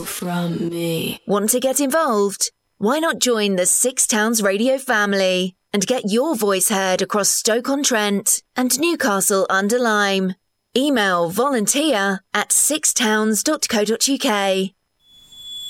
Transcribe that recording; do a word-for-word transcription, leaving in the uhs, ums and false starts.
from me. Want to get involved? Why not join the Six Towns Radio family and get your voice heard across Stoke-on-Trent and Newcastle-under-Lyme? Email volunteer at sixtowns dot co dot uk.